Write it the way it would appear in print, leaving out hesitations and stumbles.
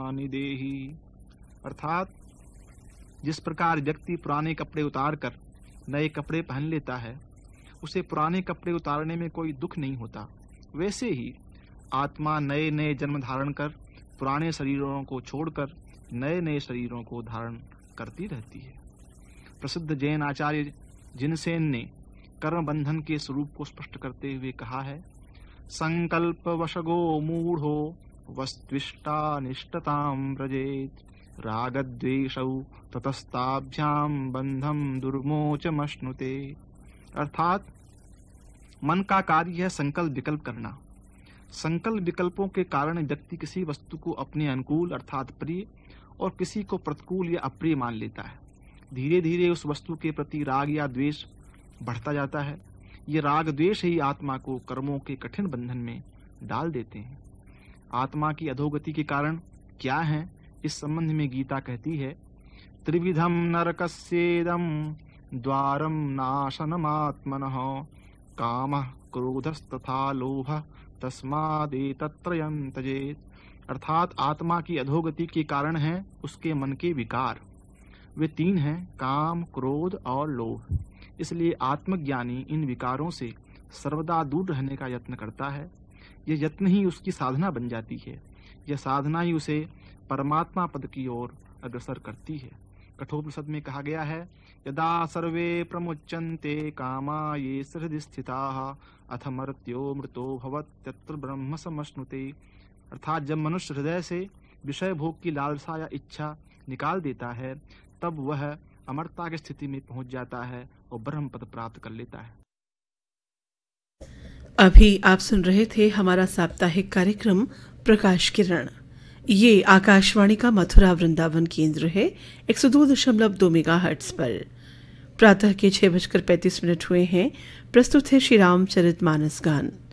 वस्त्राणि देहि। अर्थात जिस प्रकार व्यक्ति पुराने कपड़े उतार कर नए कपड़े पहन लेता है, उसे पुराने कपड़े उतारने में कोई दुख नहीं होता, वैसे ही आत्मा नए नए जन्म धारण कर पुराने शरीरों को छोड़कर नए नए शरीरों को धारण करती रहती है। प्रसिद्ध जैन आचार्य जिनसेन ने कर्म बंधन के स्वरूप को स्पष्ट करते हुए कहा है, संकल्प वशगो मूढ़ो वस्त्विष्टानिष्टतां व्रजेत रागद्वेषौ ततस्ताभ्याम बंधम दुर्मोचमश्नुते। अर्थात मन का कार्य है संकल्प विकल्प करना। संकल्प विकल्पों के कारण व्यक्ति किसी वस्तु को अपने अनुकूल अर्थात प्रिय और किसी को प्रतिकूल या अप्रिय मान लेता है। धीरे धीरे उस वस्तु के प्रति राग या द्वेष बढ़ता जाता है। ये राग द्वेष ही आत्मा को कर्मों के कठिन बंधन में डाल देते हैं। आत्मा की अधोगति के कारण क्या है, इस संबंध में गीता कहती है, त्रिविधम नरकस्येदं द्वारम नाशनमात्मनः कामः क्रोधस्तथा लोभः तस्मादेतत्त्रयं त्यजेत। अर्थात आत्मा की अधोगति के कारण है उसके मन के विकार। वे तीन हैं, काम, क्रोध और लोभ। इसलिए आत्मज्ञानी इन विकारों से सर्वदा दूर रहने का यत्न करता है। यह यत्न ही उसकी साधना बन जाती है। यह साधना ही उसे परमात्मा पद की ओर अग्रसर करती है। कठोपनिषद में कहा गया है, यदा सर्वे प्रमुच्यन्ते कामा ये हृदि स्थिताः अथ मर्त्यो मृतो भवत्यत्र ब्रह्म समश्नुते। अर्थात जब मनुष्य हृदय से विषय भोग की लालसा या इच्छा निकाल देता है, तब वह अमरता की स्थिति में पहुंच जाता है और ब्रह्म पद प्राप्त कर लेता है। अभी आप सुन रहे थे हमारा साप्ताहिक कार्यक्रम प्रकाश किरण। ये आकाशवाणी का मथुरा वृंदावन केंद्र है 102.2 मेगाहर्ट्ज पर। प्रातः के 6:35 हुए हैं। प्रस्तुत है श्री रामचरितमानस गान।